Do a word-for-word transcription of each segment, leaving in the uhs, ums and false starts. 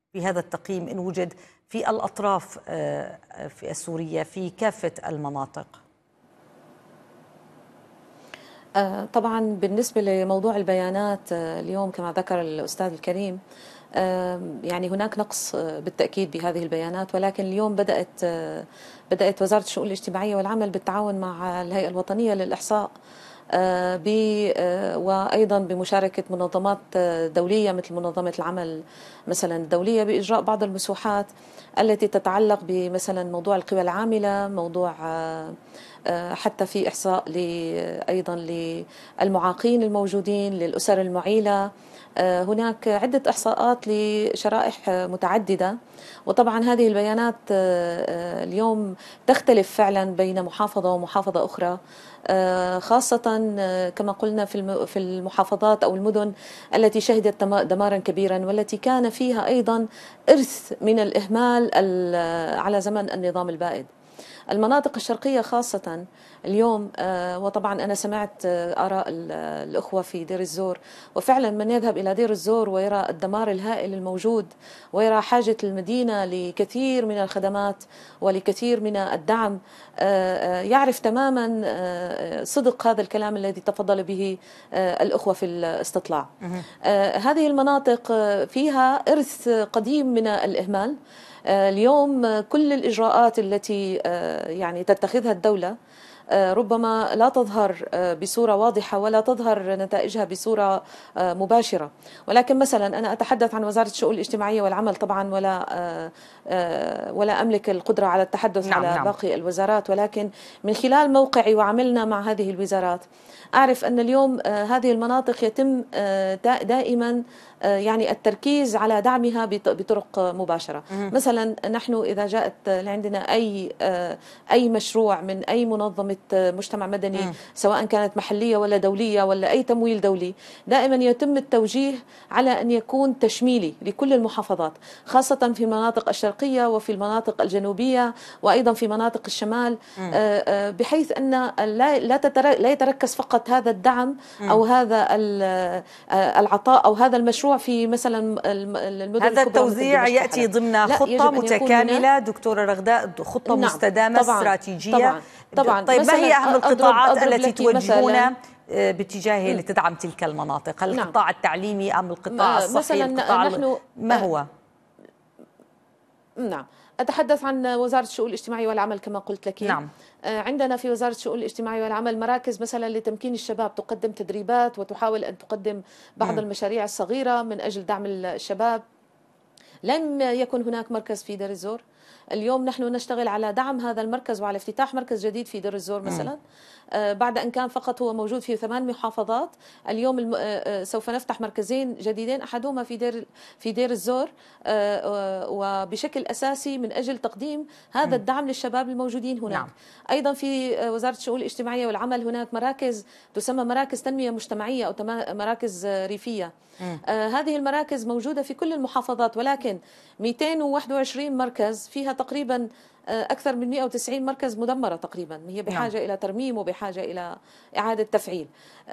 في هذا التقييم إن وجد في الأطراف في السورية في كافة المناطق؟ طبعا بالنسبة لموضوع البيانات اليوم كما ذكر الأستاذ الكريم، يعني هناك نقص بالتأكيد بهذه البيانات، ولكن اليوم بدأت بدأت وزارة الشؤون الاجتماعية والعمل بالتعاون مع الهيئة الوطنية للإحصاء وأيضا بمشاركة منظمات دولية مثل منظمة العمل مثلا الدولية بإجراء بعض المسوحات التي تتعلق بمثلا موضوع القوى العاملة، موضوع حتى في إحصاء أيضا للمعاقين الموجودين، للأسر المعيلة. هناك عدة إحصاءات لشرائح متعددة، وطبعا هذه البيانات اليوم تختلف فعلا بين محافظة ومحافظة أخرى، خاصة كما قلنا في المحافظات أو المدن التي شهدت دمارا كبيرا والتي كان فيها أيضا إرث من الإهمال على زمن النظام البائد. المناطق الشرقية خاصة اليوم، وطبعا أنا سمعت آراء الأخوة في دير الزور، وفعلا من يذهب إلى دير الزور ويرى الدمار الهائل الموجود ويرى حاجة المدينة لكثير من الخدمات ولكثير من الدعم يعرف تماما صدق هذا الكلام الذي تفضل به الأخوة في الاستطلاع. هذه المناطق فيها إرث قديم من الإهمال. اليوم كل الإجراءات التي يعني تتخذها الدولة ربما لا تظهر بصورة واضحة ولا تظهر نتائجها بصورة مباشرة، ولكن مثلا أنا أتحدث عن وزارة الشؤون الاجتماعية والعمل طبعا، ولا ولا أملك القدرة على التحدث نعم على نعم. باقي الوزارات، ولكن من خلال موقعي وعملنا مع هذه الوزارات أعرف أن اليوم هذه المناطق يتم دائما يعني التركيز على دعمها بطرق مباشرة. مثلا نحن إذا جاءت لعندنا أي أي مشروع من أي منظمة مجتمع مدني سواء كانت محلية ولا دولية ولا أي تمويل دولي، دائما يتم التوجيه على أن يكون تشميلي لكل المحافظات، خاصة في المناطق الشرقية وفي المناطق الجنوبية وأيضا في مناطق الشمال، بحيث أن لا لا يتركز فقط هذا الدعم أو هذا العطاء أو هذا المشروع في مثلا المدن. هذا التوزيع يأتي ضمن خطة متكاملة دكتورة رغداء، خطة نعم مستدامة طبعاً استراتيجية طبعا طبعا. طيب ما هي أهم القطاعات أضرب أضرب التي توجهون باتجاه لتدعم تلك المناطق؟ هل القطاع نعم. التعليمي أم القطاع الصحي؟ القطاع نحن ما هو؟ نعم أتحدث عن وزارة الشؤون الاجتماعية والعمل كما قلت لك. نعم. عندنا في وزارة الشؤون الاجتماعية والعمل مراكز مثلا لتمكين الشباب، تقدم تدريبات وتحاول أن تقدم بعض م. المشاريع الصغيرة من أجل دعم الشباب. لم يكن هناك مركز في دير الزور. اليوم نحن نشتغل على دعم هذا المركز وعلى افتتاح مركز جديد في دير الزور مثلا، آه بعد أن كان فقط هو موجود في ثمان محافظات. اليوم الم... آه سوف نفتح مركزين جديدين، أحدهما في دير في دير الزور، آه وبشكل أساسي من أجل تقديم هذا الدعم للشباب الموجودين هناك. نعم. أيضا في وزارة الشؤون الاجتماعية والعمل هناك مراكز تسمى مراكز تنمية مجتمعية أو مراكز ريفية. آه هذه المراكز موجودة في كل المحافظات، ولكن مئتين وواحد وعشرين مركز فيها تقريبا أكثر من مئة وتسعين مركز مدمرة تقريبا، هي بحاجة نعم. إلى ترميم وبحاجة إلى إعادة تفعيل.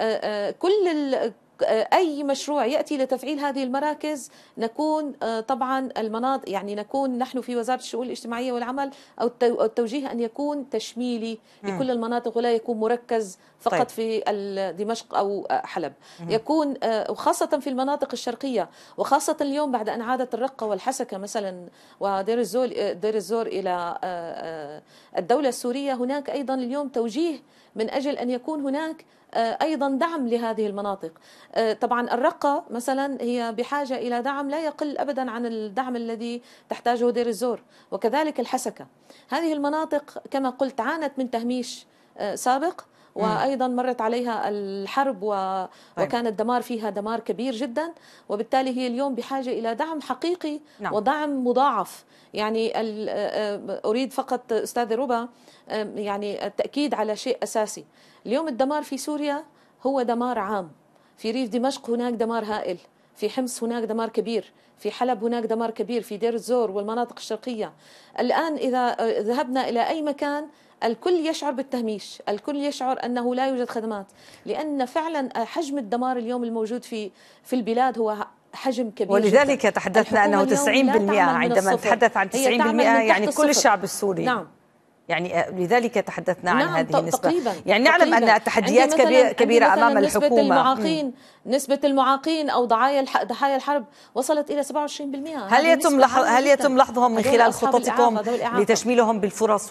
كل أي مشروع يأتي لتفعيل هذه المراكز نكون طبعا المناطق يعني نكون نحن في وزارة الشؤون الاجتماعية والعمل أو التوجيه أن يكون تشميلي لكل المناطق ولا يكون مركز فقط طيب. في دمشق أو حلب، مم. يكون وخاصة في المناطق الشرقية، وخاصة اليوم بعد أن عادت الرقة والحسكة مثلا ودير الزور دير الزور إلى الدولة السورية، هناك أيضا اليوم توجيه من أجل أن يكون هناك أيضا دعم لهذه المناطق. طبعا الرقة مثلا هي بحاجة إلى دعم لا يقل أبدا عن الدعم الذي تحتاجه دير الزور، وكذلك الحسكة. هذه المناطق كما قلت عانت من تهميش سابق، وأيضا مرت عليها الحرب و... وكان الدمار فيها دمار كبير جدا، وبالتالي هي اليوم بحاجة إلى دعم حقيقي نعم. ودعم مضاعف. يعني أريد فقط أستاذ ربا يعني التأكيد على شيء أساسي. اليوم الدمار في سوريا هو دمار عام، في ريف دمشق هناك دمار هائل، في حمص هناك دمار كبير، في حلب هناك دمار كبير، في دير الزور والمناطق الشرقية. الآن إذا ذهبنا إلى أي مكان الكل يشعر بالتهميش، الكل يشعر أنه لا يوجد خدمات، لأن فعلا حجم الدمار اليوم الموجود في في البلاد هو حجم كبير ولذلك جدا. تحدثنا أنه تسعين بالمئة، عندما نتحدث عن تسعين بالمئة يعني كل الشعب السوري. نعم. يعني لذلك تحدثنا عن نعم هذه النسبة. تقريبا. يعني نعلم تقريبا. أن التحديات كبيرة, كبيرة أمام نسبة الحكومة. المعاقين م. نسبة المعاقين أو ضحايا ضحايا الحرب وصلت إلى سبعة وعشرين بالمئة. هل يتم لحظ هل يتم لحظهم من خلال خططكم لتشميلهم بالفرص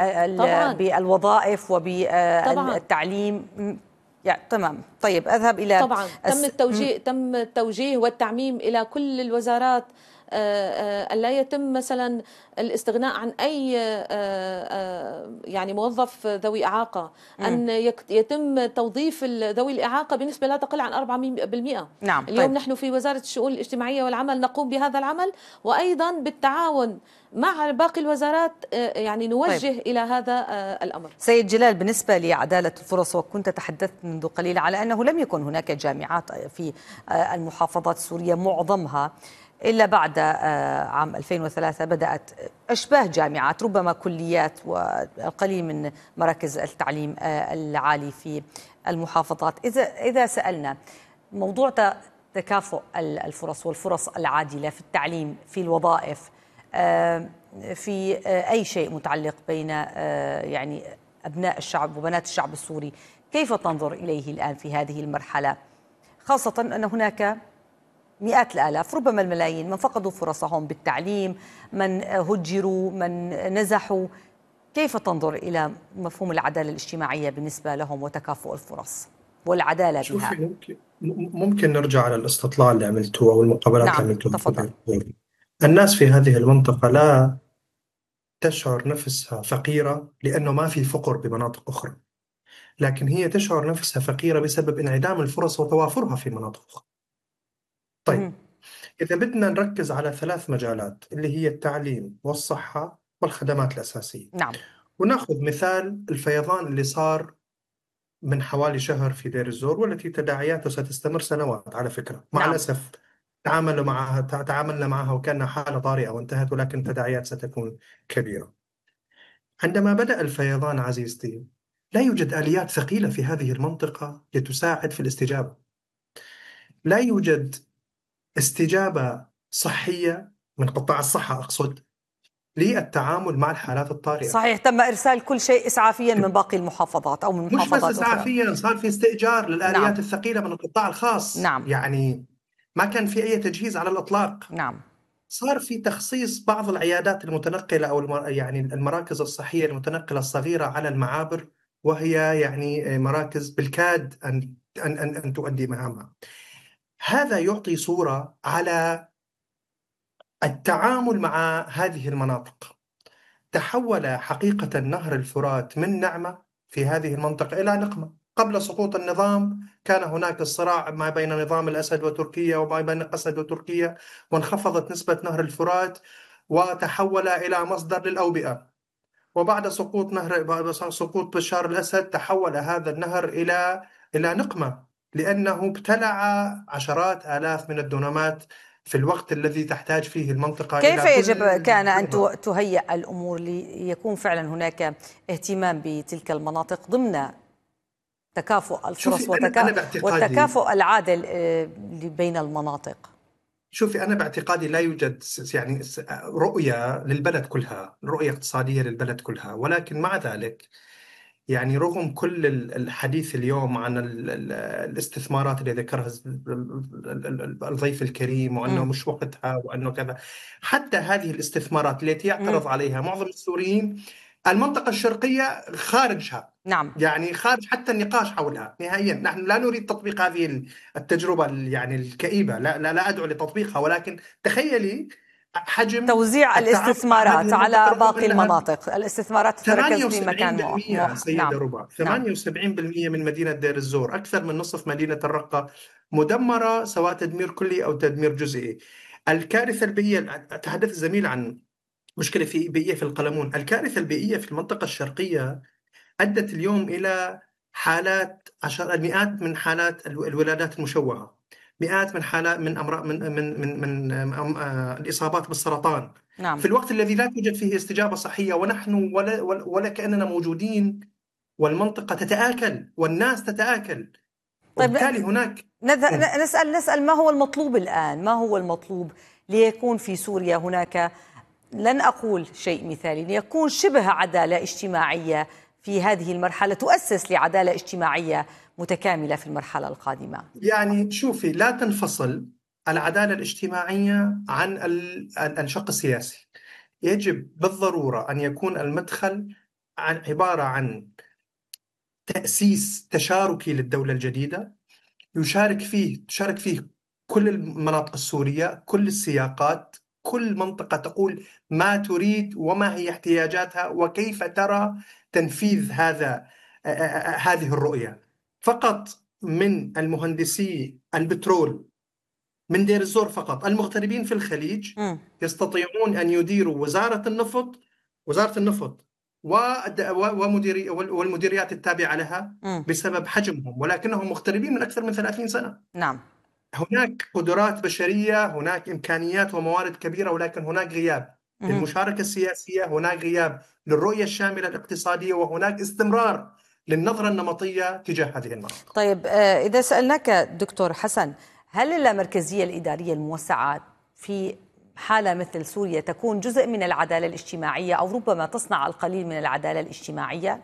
وبالوظائف وبالتعليم؟ يعني تمام. طيب أذهب إلى طبعا تم التوجيه تم التوجيه والتعميم إلى كل الوزارات ألا يتم مثلا الاستغناء عن أي يعني موظف ذوي إعاقة، أن يتم توظيف ذوي الإعاقة بنسبة لا تقل عن أربعة بالمئة. نعم. اليوم طيب. نحن في وزارة الشؤون الاجتماعية والعمل نقوم بهذا العمل، وأيضا بالتعاون مع باقي الوزارات يعني نوجه طيب. إلى هذا الأمر. سيد جلال، بالنسبة لعدالة الفرص، وكنت تحدثت منذ قليل على أنه لم يكن هناك جامعات في المحافظات السورية معظمها إلا بعد عام ألفين وثلاثة بدأت أشباه جامعات، ربما كليات والقليل من مراكز التعليم العالي في المحافظات. إذا إذا سألنا موضوع تكافؤ الفرص والفرص العادلة في التعليم، في الوظائف، في أي شيء متعلق بين يعني أبناء الشعب وبنات الشعب السوري، كيف تنظر إليه الآن في هذه المرحلة، خاصة أن هناك مئات الآلاف ربما الملايين من فقدوا فرصهم بالتعليم، من هجروا، من نزحوا؟ كيف تنظر إلى مفهوم العدالة الاجتماعية بالنسبة لهم وتكافؤ الفرص والعدالة بها؟ ممكن ممكن نرجع على الاستطلاع اللي عملتوه أو المقابلات نعم. اللي عملتوها. تفضل. الناس في هذه المنطقة لا تشعر نفسها فقيرة لأنه ما في فقر بمناطق أخرى، لكن هي تشعر نفسها فقيرة بسبب انعدام الفرص وتوافرها في مناطق أخرى. طيب، إذا بدنا نركز على ثلاث مجالات اللي هي التعليم والصحة والخدمات الأساسية. نعم. ونأخذ مثال الفيضان اللي صار من حوالي شهر في دير الزور، والتي تداعياته ستستمر سنوات على فكرة. مع نعم. الأسف تعاملوا معها تعاملنا معها وكانها حالة طارئة وانتهت، ولكن تداعيات ستكون كبيرة. عندما بدأ الفيضان عزيزتي لا يوجد آليات ثقيلة في هذه المنطقة لتساعد في الاستجابة. لا يوجد استجابة صحية من قطاع الصحة أقصد للتعامل مع الحالات الطارئة. صحيح، تم إرسال كل شيء إسعافيا من باقي المحافظات أو من محافظات أخرى. مش بس إسعافيا، صار في استئجار للآليات نعم. الثقيلة من القطاع الخاص. نعم. يعني ما كان في أي تجهيز على الإطلاق. نعم. صار في تخصيص بعض العيادات المتنقلة أو يعني المراكز الصحية المتنقلة الصغيرة على المعابر، وهي يعني مراكز بالكاد أن أن أن, أن تؤدي مهامها. هذا يعطي صورة على التعامل مع هذه المناطق. تحول حقيقة نهر الفرات من نعمة في هذه المنطقة إلى نقمة. قبل سقوط النظام كان هناك الصراع ما بين نظام الأسد وتركيا وما بين الأسد وتركيا، وانخفضت نسبة نهر الفرات وتحول إلى مصدر للأوبئة. وبعد سقوط نهر بعد سقوط بشار الأسد تحول هذا النهر إلى إلى نقمة، لأنه ابتلع عشرات آلاف من الدونمات في الوقت الذي تحتاج فيه المنطقة. كيف إلى يجب كان أن تهيئ الأمور ليكون فعلا هناك اهتمام بتلك المناطق ضمن تكافؤ الفرص وتكا... والتكافؤ العادل بين المناطق؟ شوفي، أنا باعتقادي لا يوجد يعني رؤية للبلد كلها، رؤية اقتصادية للبلد كلها، ولكن مع ذلك يعني رغم كل الحديث اليوم عن الاستثمارات اللي ذكرها الضيف الكريم وأنه م. مش وقتها وأنه كذا، حتى هذه الاستثمارات التي يعترض م. عليها معظم السوريين المنطقة الشرقية خارجها. نعم. يعني خارج حتى النقاش حولها نهائيا. نحن لا نريد تطبيق هذه التجربة يعني الكئيبة، لا لا, لا أدعو لتطبيقها، ولكن تخيلي حجم توزيع الاستثمارات على باقي المناطق. الاستثمارات تتركز في مكان معين. سيدة نعم. ربع ثمانية وسبعين بالمئة من مدينة دير الزور، أكثر من نصف مدينة الرقة مدمرة، سواء تدمير كلي أو تدمير جزئي. الكارثة البيئية، تحدث الزميل عن مشكلة في بيئية في القلمون. الكارثة البيئية في المنطقة الشرقية أدت اليوم إلى حالات عشر مئات من حالات الولادات المشوهة، مئات من حالات من أمراض من من من, من الإصابات بالسرطان. نعم. في الوقت الذي لا توجد فيه استجابة صحية، ونحن ولا ولا كأننا موجودين، والمنطقة تتآكل والناس تتآكل. طيب وبالتالي هناك نسأل نسأل ما هو المطلوب الآن؟ ما هو المطلوب ليكون في سوريا هناك، لن أقول شيء مثالي، ليكون شبه عدالة اجتماعية في هذه المرحلة تؤسس لعدالة اجتماعية متكاملة في المرحلة القادمة؟ يعني شوفي، لا تنفصل العدالة الاجتماعية عن الشق السياسي. يجب بالضرورة أن يكون المدخل عن عبارة عن تأسيس تشاركي للدولة الجديدة، يشارك فيه تشارك فيه كل المناطق السورية، كل السياقات، كل منطقة تقول ما تريد وما هي احتياجاتها وكيف ترى تنفيذ هذا هذه الرؤية. فقط من المهندسي البترول من دير الزور فقط المغتربين في الخليج م. يستطيعون أن يديروا وزارة النفط وزارة النفط ومديري والمديريات التابعة لها م. بسبب حجمهم، ولكنهم مغتربين من أكثر من ثلاثين سنة. نعم. هناك قدرات بشرية، هناك إمكانيات وموارد كبيرة، ولكن هناك غياب م. للمشاركة السياسية، هناك غياب للرؤية الشاملة الاقتصادية، وهناك استمرار للنظرة النمطية تجاه هذه المناطق. طيب إذا سألناك دكتور حسن، هل اللامركزية الإدارية الموسعة في حالة مثل سوريا تكون جزء من العدالة الاجتماعية أو ربما تصنع القليل من العدالة الاجتماعية؟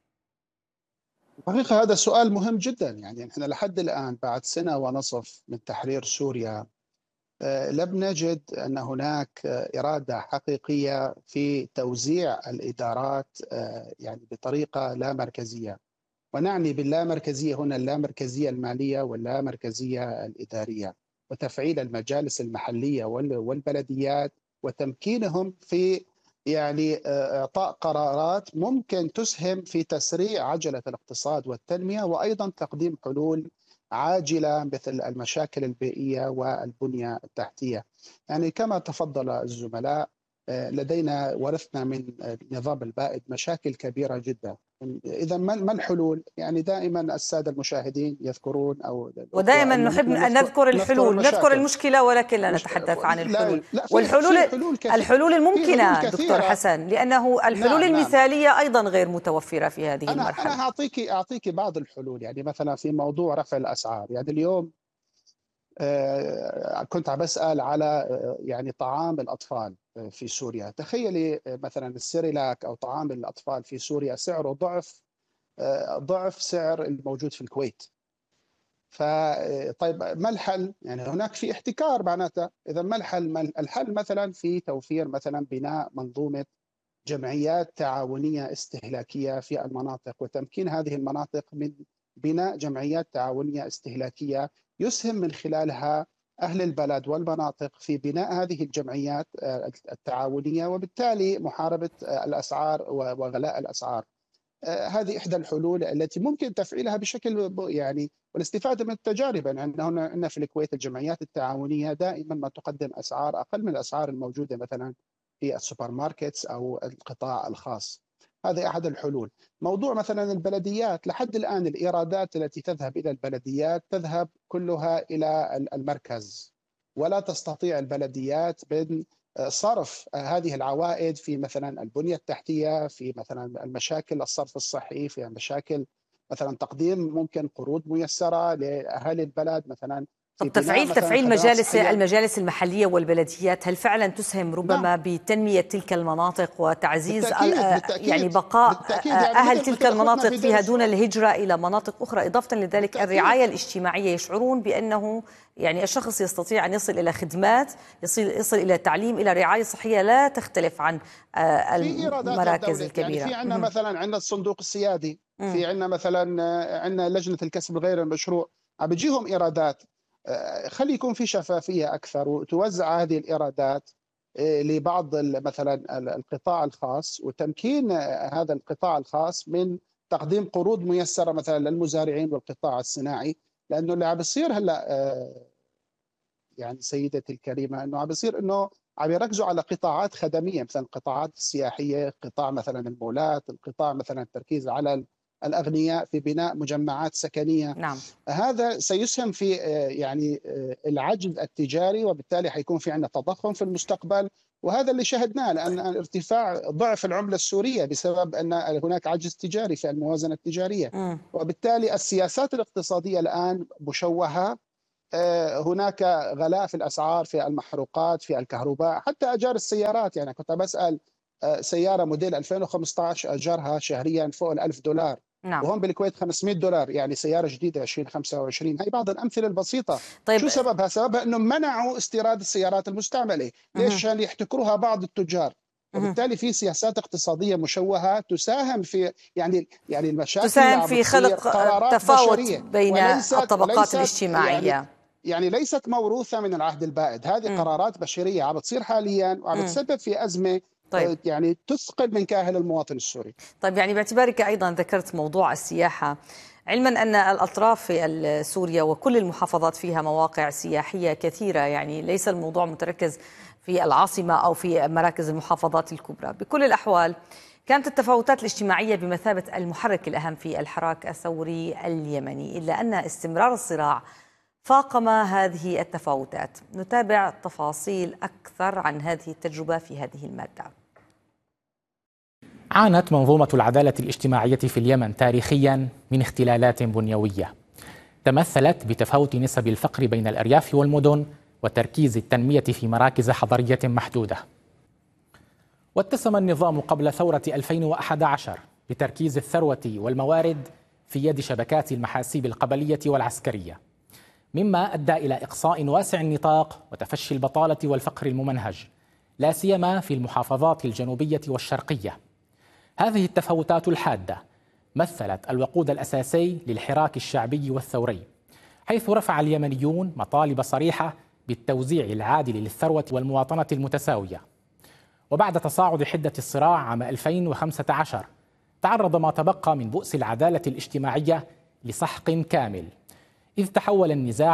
حقيقة هذا سؤال مهم جدا. يعني نحن لحد الآن بعد سنة ونصف من تحرير سوريا لم نجد أن هناك إرادة حقيقية في توزيع الإدارات يعني بطريقة لا مركزية، ونعني باللامركزية هنا اللامركزية المالية واللامركزية الإدارية، وتفعيل المجالس المحلية والبلديات وتمكينهم في يعني إعطاء قرارات ممكن تسهم في تسريع عجلة الاقتصاد والتنمية، وأيضا تقديم حلول عاجلة مثل المشاكل البيئية والبنية التحتية. يعني كما تفضل الزملاء لدينا ورثنا من النظام البائد مشاكل كبيرة جدا. إذا ما الحلول؟ يعني دائما السادة المشاهدين يذكرون أو ودائما نحب أن نذكر الحلول، نذكر المشكلة ولكن لا نتحدث عن الحلول. لا لا والحلول حلول الحلول الممكنة دكتور حسن، لأنه الحلول نعم المثالية نعم. أيضا غير متوفرة في هذه أنا المرحلة. أنا أعطيك أعطيك بعض الحلول. يعني مثلا في موضوع رفع الأسعار، يعني اليوم كنت عم بسأل على يعني طعام الأطفال في سوريا. تخيلي مثلا السيريلاك أو طعام الأطفال في سوريا سعره ضعف ضعف سعر الموجود في الكويت. فطيب ما الحل؟ يعني هناك في احتكار معناتها. إذا ما الحل؟ الحل مثلا في توفير مثلا بناء منظومة جمعيات تعاونية استهلاكية في المناطق، وتمكين هذه المناطق من بناء جمعيات تعاونية استهلاكية يسهم من خلالها أهل البلد والمناطق في بناء هذه الجمعيات التعاونية، وبالتالي محاربة الأسعار وغلاء الأسعار. هذه إحدى الحلول التي ممكن تفعيلها بشكل يعني والاستفادة من التجارب. يعني عندنا في الكويت الجمعيات التعاونية دائما ما تقدم أسعار أقل من الأسعار الموجودة مثلا في السوبر ماركتس أو القطاع الخاص. هذا أحد الحلول. موضوع مثلا البلديات، لحد الآن الإيرادات التي تذهب إلى البلديات تذهب كلها إلى المركز، ولا تستطيع البلديات من صرف هذه العوائد في مثلا البنية التحتية، في مثلا المشاكل الصرف الصحي، في مشاكل مثلا تقديم ممكن قروض ميسرة لأهالي البلد مثلا. طب تفعيل تفعيل مجالس المجالس المحلية والبلديات هل فعلا تسهم ربما نعم. بتنمية تلك المناطق وتعزيز بالتأكيد بالتأكيد يعني بقاء بالتأكيد يعني أهل تلك المناطق في فيها دون الهجرة إلى مناطق أخرى؟ إضافة لذلك بالتأكيد. الرعاية الاجتماعية، يشعرون بأنه يعني الشخص يستطيع أن يصل إلى خدمات، يصل, يصل إلى تعليم، إلى رعاية صحية لا تختلف عن المراكز الكبيرة. يعني في عندنا مثلا عندنا الصندوق السيادي، في عندنا مثلا عندنا لجنة الكسب الغير المشروع، عم بيجيهم إيرادات. خلي يكون في شفافية أكثر وتوزع هذه الإيرادات لبعض مثلا القطاع الخاص، وتمكين هذا القطاع الخاص من تقديم قروض ميسرة مثلا للمزارعين والقطاع الصناعي. لأنه اللي عم بيصير هلا يعني سيدتي الكريمة أنه عم بيصير أنه عم يركزوا على قطاعات خدمية، مثلا القطاعات السياحية، قطاع مثلا المولات، القطاع مثلا التركيز على الأغنياء في بناء مجمعات سكنية. نعم. هذا سيسهم في يعني العجز التجاري، وبالتالي حيكون في عندنا تضخم في المستقبل، وهذا اللي شهدناه، لأن ارتفاع ضعف العملة السورية بسبب أن هناك عجز تجاري في الموازنة التجارية. م. وبالتالي السياسات الاقتصادية الآن مشوهة. هناك غلاء في الأسعار، في المحروقات، في الكهرباء، حتى أجار السيارات. يعني كنت بسأل سيارة موديل ألفين وخمسة عشر أجرها شهريا فوق الألف دولار. نعم. وهم بالكويت خمسمائة دولار، يعني سيارة جديدة ألفين وخمسة وعشرين. هي بعض الأمثلة البسيطة. طيب. شو سببها؟ سببها أنه منعوا استيراد السيارات المستعملة. ليش؟ عشان يحتكروها بعض التجار. وبالتالي في سياسات اقتصادية مشوهة تساهم في يعني يعني المشاكل، تساهم في خلق تفاوت بين وليست الطبقات وليست الاجتماعية. يعني يعني ليست موروثة من العهد البائد. هذه م. قرارات بشرية عم بتصير حاليا وعم بتسبب في أزمة. طيب. يعني تثقل من كاهل المواطن السوري. طيب، يعني باعتبارك أيضا ذكرت موضوع السياحة، علما أن الأطراف في سوريا وكل المحافظات فيها مواقع سياحية كثيرة، يعني ليس الموضوع متركز في العاصمة أو في مراكز المحافظات الكبرى. بكل الأحوال كانت التفاوتات الاجتماعية بمثابة المحرك الأهم في الحراك الثوري اليمني، إلا أن استمرار الصراع فاقم هذه التفاوتات. نتابع تفاصيل أكثر عن هذه التجربة في هذه المادة. عانت منظومة العدالة الاجتماعية في اليمن تاريخيا من اختلالات بنيوية تمثلت بتفاوت نسب الفقر بين الأرياف والمدن وتركيز التنمية في مراكز حضرية محدودة. واتسم النظام قبل ثورة ألفين وأحد عشر بتركيز الثروة والموارد في يد شبكات المحاسيب القبلية والعسكرية، مما أدى إلى إقصاء واسع النطاق وتفشي البطالة والفقر الممنهج، لا سيما في المحافظات الجنوبية والشرقية. هذه التفاوتات الحادة مثلت الوقود الأساسي للحراك الشعبي والثوري، حيث رفع اليمنيون مطالب صريحة بالتوزيع العادل للثروة والمواطنة المتساوية. وبعد تصاعد حدة الصراع عام ألفين وخمسة عشر تعرض ما تبقى من بؤس العدالة الاجتماعية لسحق كامل، إذ تحول النزاع